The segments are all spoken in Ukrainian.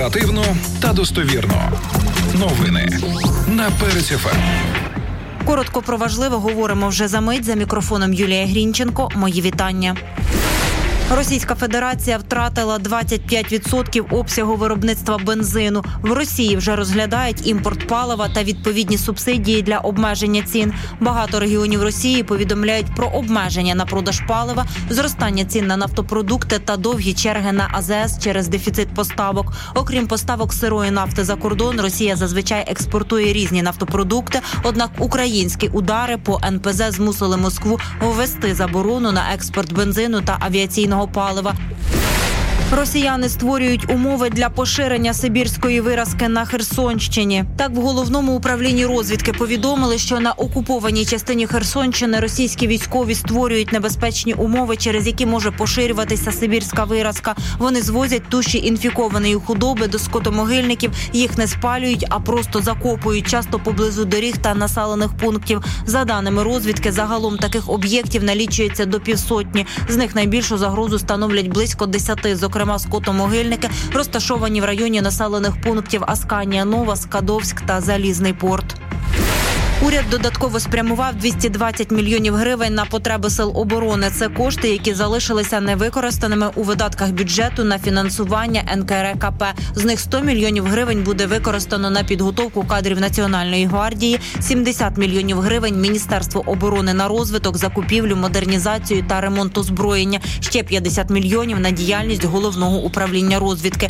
Оперативно та достовірно. Новини на Перець ФМ. Коротко про важливе говоримо вже за мить. За мікрофоном Юлія Грінченко. Мої вітання. Російська Федерація втратила 25% обсягу виробництва бензину. В Росії вже розглядають імпорт палива та відповідні субсидії для обмеження цін. Багато регіонів Росії повідомляють про обмеження на продаж палива, зростання цін на нафтопродукти та довгі черги на АЗС через дефіцит поставок. Окрім поставок сирої нафти за кордон, Росія зазвичай експортує різні нафтопродукти, однак українські удари по НПЗ змусили Москву ввести заборону на експорт бензину та авіаційного палива. Росіяни створюють умови для поширення сибірської виразки на Херсонщині. Так, в Головному управлінні розвідки повідомили, що на окупованій частині Херсонщини російські військові створюють небезпечні умови, через які може поширюватися сибірська виразка. Вони звозять туші інфікованої худоби до скотомогильників, їх не спалюють, а просто закопують, часто поблизу доріг та населених пунктів. За даними розвідки, загалом таких об'єктів налічується до 500. З них найбільшу загрозу становлять близько 10, зокрема скотомогильники, розташовані в районі населених пунктів Асканія Нова, Скадовськ та Залізний порт. Уряд додатково спрямував 220 мільйонів гривень на потреби сил оборони. Це кошти, які залишилися невикористаними у видатках бюджету на фінансування НКРЕКП. З них 100 мільйонів гривень буде використано на підготовку кадрів Національної гвардії, 70 мільйонів гривень – Міністерство оборони на розвиток, закупівлю, модернізацію та ремонт озброєння, ще 50 мільйонів на діяльність Головного управління розвідки.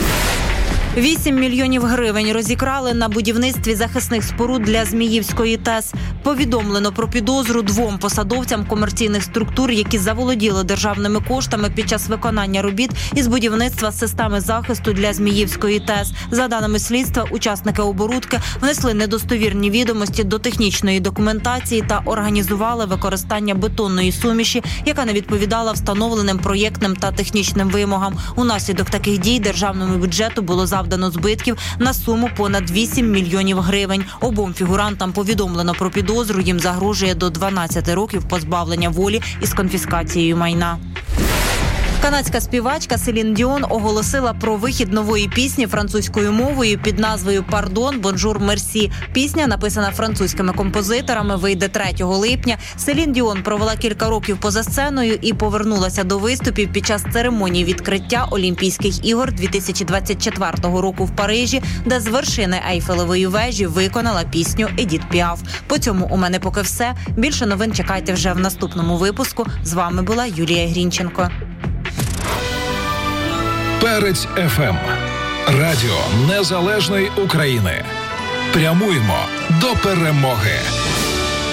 8 мільйонів гривень розікрали на будівництві захисних споруд для Зміївської ТЕС. Повідомлено про підозру 2 посадовцям комерційних структур, які заволоділи державними коштами під час виконання робіт із будівництва системи захисту для Зміївської ТЕС. За даними слідства, учасники оборудки внесли недостовірні відомості до технічної документації та організували використання бетонної суміші, яка не відповідала встановленим проєктним та технічним вимогам. Унаслідок таких дій державному бюджету було завдано збитків на суму понад 8 мільйонів гривень. Обом фігурантам повідомлено про підозру, їм загрожує до 12 років позбавлення волі із конфіскацією майна. Канадська співачка Селін Діон оголосила про вихід нової пісні французькою мовою під назвою «Пардон, бонжур, мерсі». Пісня, написана французькими композиторами, вийде 3 липня. Селін Діон провела кілька років поза сценою і повернулася до виступів під час церемонії відкриття Олімпійських ігор 2024 року в Парижі, де з вершини Ейфелевої вежі виконала пісню Едіт Піаф. По цьому у мене поки все. Більше новин чекайте вже в наступному випуску. З вами була Юлія Грінченко. Перець ФМ. Радіо Незалежної України. Прямуємо до перемоги.